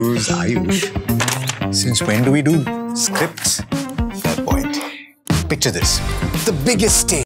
Who's Ayush? Since when do we do scripts? Fair point. Picture this. The biggest stage.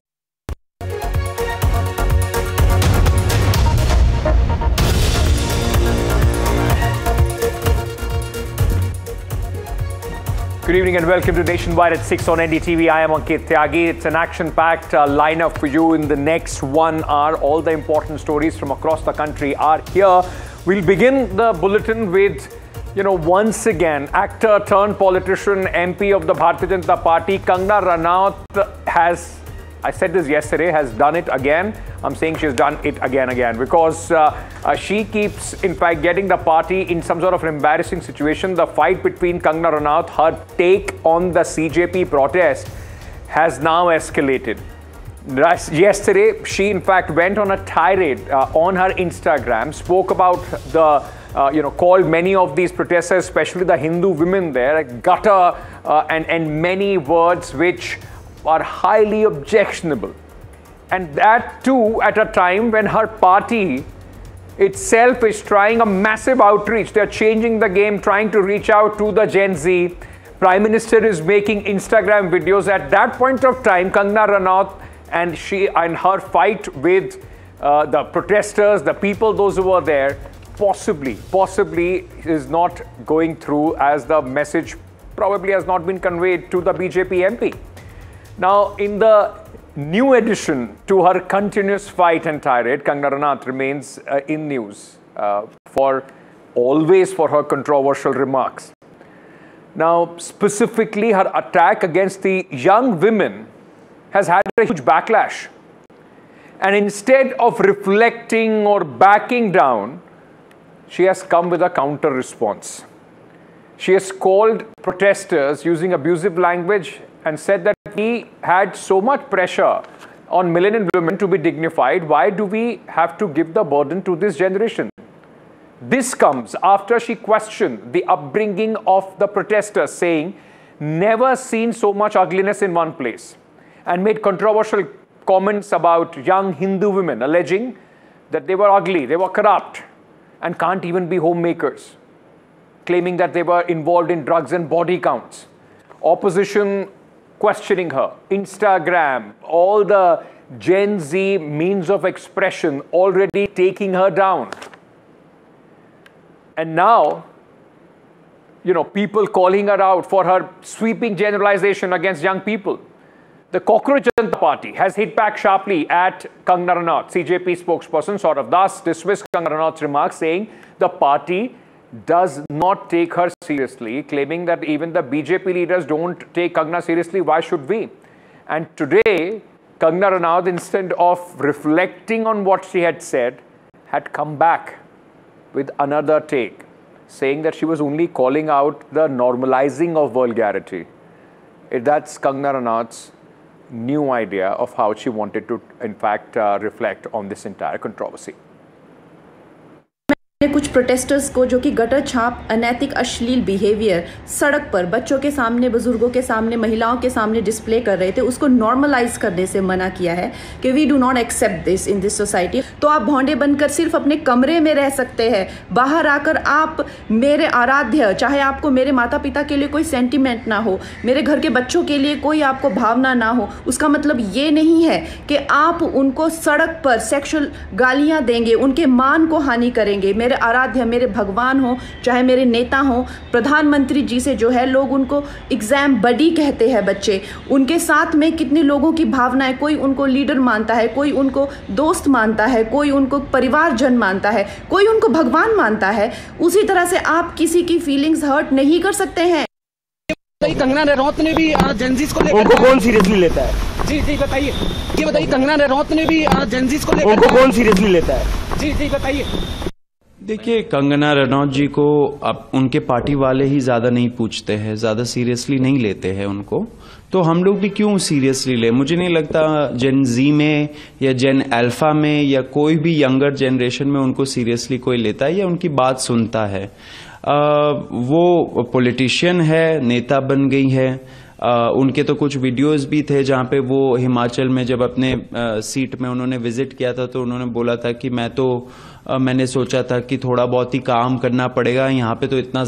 Good evening and welcome to Nationwide at 6 on NDTV. I am Ankit Tyagi. It's an action-packed lineup for you in the next 1 hour. All the important stories from across the country are here. We'll begin the bulletin with, once again, actor turned politician, MP of the Bharatiya Janata Party, Kangana Ranaut has, I said this yesterday, has done it again. I'm saying she's done it again because she keeps, in fact, getting the party in some sort of embarrassing situation. The fight between Kangana Ranaut, her take on the CJP protest has now escalated. Yesterday, she, in fact, went on a tirade on her Instagram, spoke about the, called many of these protesters, especially the Hindu women there, gutter and many words which are highly objectionable. And that too at a time when her party itself is trying a massive outreach. They're changing the game, trying to reach out to the Gen Z. Prime Minister is making Instagram videos. At that point of time, Kangana Ranaut and her fight with the protesters, the people, those who were there, possibly is not going through, as the message probably has not been conveyed to the BJP MP. Now, in the new addition to her continuous fight and tirade, Kangana Ranaut remains in news always for her controversial remarks. Now, specifically, her attack against the young women has had a huge backlash. And instead of reflecting or backing down, she has come with a counter response. She has called protesters using abusive language and said that we had so much pressure on millennial women to be dignified. Why do we have to give the burden to this generation? This comes after she questioned the upbringing of the protesters, saying, never seen so much ugliness in one place, and made controversial comments about young Hindu women, alleging that they were ugly, they were corrupt, and can't even be homemakers, claiming that they were involved in drugs and body counts. Opposition questioning her, Instagram, all the Gen Z means of expression already taking her down. And now, people calling her out for her sweeping generalization against young people. The Cockroach Janata Party has hit back sharply at Kangana Ranaut. CJP spokesperson Saurav Das dismissed Kangana Ranaut's remarks, saying the party does not take her seriously, claiming that even the BJP leaders don't take Kangana seriously. Why should we? And today, Kangana Ranaut, instead of reflecting on what she had said, had come back with another take, saying that she was only calling out the normalizing of vulgarity. That's Kangana Ranaut's new idea of how she wanted to, in fact, reflect on this entire controversy. कुछ protesters को जो कि gutter छाप अनैतिक अश्लील behaviour सड़क पर बच्चों के सामने, बुजुर्गों के सामने, महिलाओं के सामने डिस्प्ले कर रहे थे, उसको नॉर्मलाइज करने से मना किया है कि we do not accept this in this society. तो आप भौंडे बनकर सिर्फ अपने कमरे में रह सकते हैं, बाहर आकर आप मेरे आराध्य, चाहे आपको मेरे माता पिता के लिए कोई सेंटिमेंट ना हो, मेरे घर के बच्चों के लिए कोई आपको भावना ना हो, उसका मतलब ये नहीं है कि आप उनको सड़क पर सेक्सुअल गालियाँ देंगे, उनके मान को हानि करेंगे। मेरे आराध्य, मेरे भगवान हो, चाहे मेरे नेता हो, प्रधानमंत्री जी से जो है लोग उनको एग्जाम बडी कहते हैं बच्चे, उनके साथ में कितने लोगों की भावनाएं, कोई उनको लीडर मानता है, कोई उनको दोस्त मानता है, कोई उनको परिवारजन मानता है, कोई उनको भगवान मानता है। उसी तरह से आप किसी की फीलिंग्स हर्ट नहीं कर सकते हैं। कंगना रनौत ने भी जेंजीज को लेकर उनको कौन सीरियसली लेता है? जी बताइए, ये बताइए, कंगना रनौत ने भी जेंजीज को लेकर उनको कौन सीरियसली लेता है? जी बताइए। देखिए, कंगना रनौत जी को अब उनके पार्टी वाले ही ज्यादा नहीं पूछते हैं, ज्यादा सीरियसली नहीं लेते हैं उनको, तो हम लोग भी क्यों सीरियसली ले? मुझे नहीं लगता जेन जी में या जेन अल्फा में या कोई भी यंगर जनरेशन में उनको सीरियसली कोई लेता है या उनकी बात सुनता है। वो पॉलिटिशियन है, नेता बन गई है, उनके तो कुछ वीडियोस भी थे जहां पे वो हिमाचल में जब अपने सीट में उन्होंने विजिट किया था तो उन्होंने बोला था कि मैंने सोचा था कि थोड़ा बहुत ही काम करना पड़ेगा, यहाँ पे तो इतना